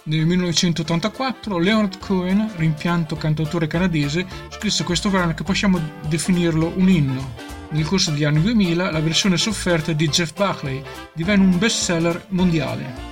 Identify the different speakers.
Speaker 1: Nel 1984 Leonard Cohen, rimpianto cantautore canadese, scrisse questo brano che possiamo definirlo un inno. Nel corso degli anni 2000 la versione sofferta di Jeff Buckley divenne un bestseller mondiale.